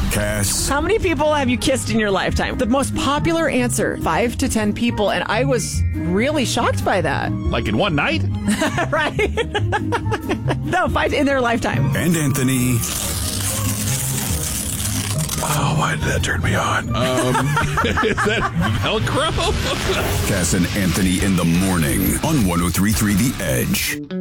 Cass. How many people have you kissed in your lifetime? The most popular answer, 5 to 10 people, and I was really shocked by that. Like in one night? Right? No, 5 in their lifetime. And Anthony. Oh, why did that turn me on? Is that Velcro? Cass and Anthony in the morning on 103.3 The Edge.